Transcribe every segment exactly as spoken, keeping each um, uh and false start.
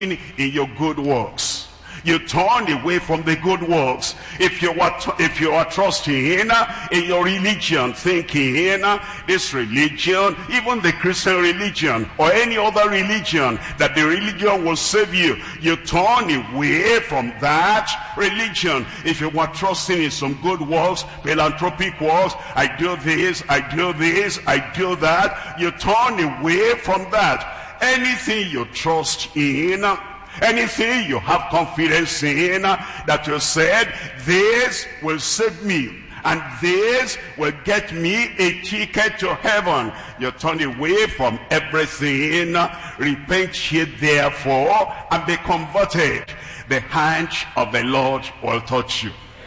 in your good works. You turn away from the good works. If you are if you are trusting in, in your religion, thinking in this religion, even the Christian religion or any other religion, that the religion will save you, you turn away from that religion. If you are trusting in some good works, philanthropic works, I do this, I do this, I do that, you turn away from that. Anything you trust in, anything you have confidence in, that you said, this will save me, and this will get me a ticket to heaven, you turn away from everything. Repent ye therefore, and be converted. The hand of the Lord will touch you,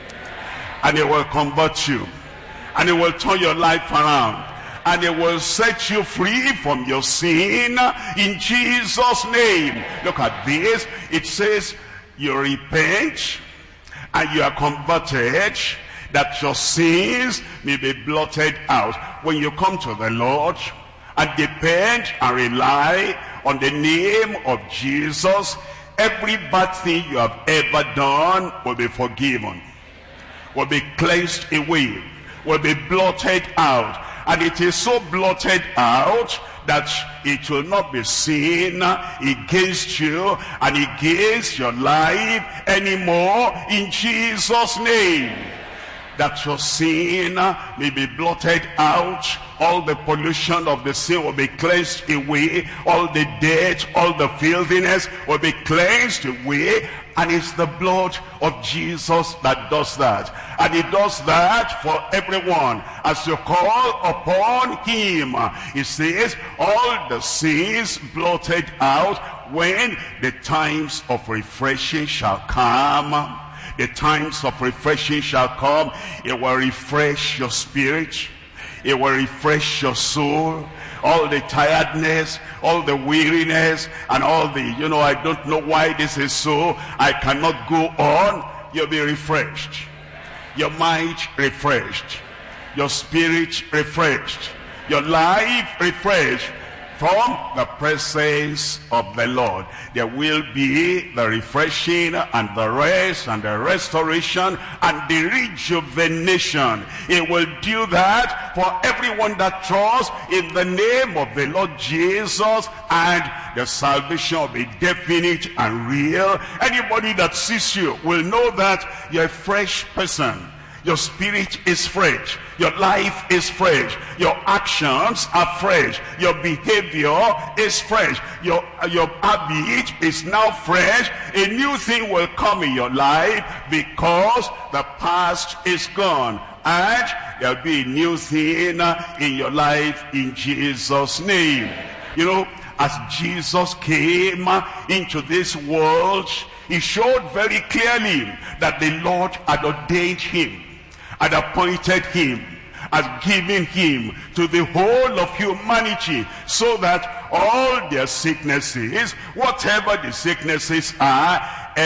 and it will convert you, and it will turn your life around, and it will set you free from your sin in Jesus' name. Look at this. It says you repent and you are converted, that your sins may be blotted out. When you come to the Lord and depend and rely on the name of Jesus, every bad thing you have ever done will be forgiven, will be cleansed away, will be blotted out. And it is so blotted out that it will not be seen against you and against your life anymore in Jesus' name. That your sin may be blotted out, all the pollution of the sin will be cleansed away, all the dirt, all the filthiness will be cleansed away. And it's the blood of Jesus that does that. And it does that for everyone. As you call upon him, he says, all the sins blotted out when the times of refreshing shall come. The times of refreshing shall come. It will refresh your spirit. It will refresh your soul. All the tiredness, all the weariness, and all the, you know, I don't know why this is so, I cannot go on. You'll be refreshed. Your mind refreshed. Your spirit refreshed. Your life refreshed from the presence of the Lord. There will be the refreshing and the rest and the restoration and the rejuvenation. It will do that for everyone that trusts in the name of the Lord Jesus, and the salvation will be definite and real. Anybody that sees you will know that you're a fresh person. Your spirit is fresh. Your life is fresh. Your actions are fresh. Your behavior is fresh. Your, your habit is now fresh. A new thing will come in your life because the past is gone. And there'll be a new thing in your life in Jesus' name. You know, as Jesus came into this world, he showed very clearly that the Lord had ordained him, had appointed him, had given him to the whole of humanity, so that all their sicknesses, whatever the sicknesses are,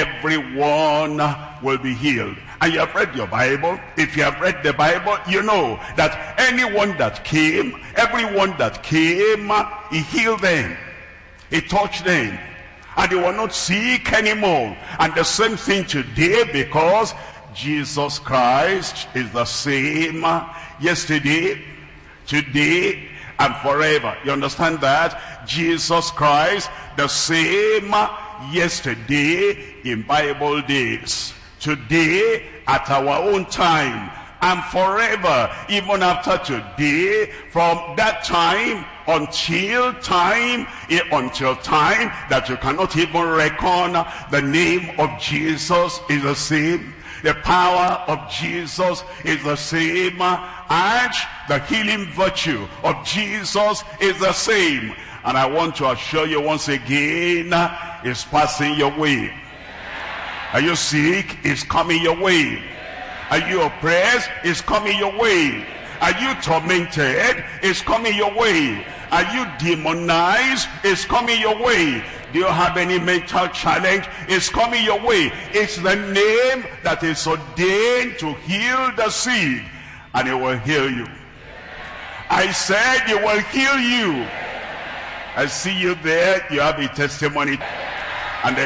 everyone will be healed. And you have read your Bible. If you have read the Bible, you know that anyone that came, everyone that came, he healed them, he touched them, and they were not sick anymore. And the same thing today, because Jesus Christ is the same yesterday, today, and forever. You understand that? Jesus Christ, the same yesterday in Bible days, today at our own time, and forever, even after today, from that time until time, until time that you cannot even reckon. The name of Jesus is the same. The power of Jesus is the same, and the healing virtue of Jesus is the same. And I want to assure you once again, it's passing your way. Are you sick? It's coming your way. Are you oppressed? It's coming your way. Are you tormented? It's coming your way. Are you demonized? It's coming your way. Do you have any mental challenge? It's coming your way. It's the name that is ordained to heal the sick, and it will heal you. I said it will heal you. I see you there. You have a testimony.